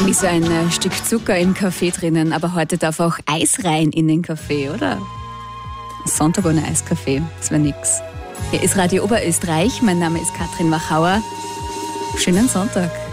Eigentlich so ein Stück Zucker im Kaffee drinnen, aber heute darf auch Eis rein in den Kaffee, oder? Sonntag ohne Eiskaffee, das wäre nix. Hier ist Radio Oberösterreich, mein Name ist Katrin Wachauer. Schönen Sonntag.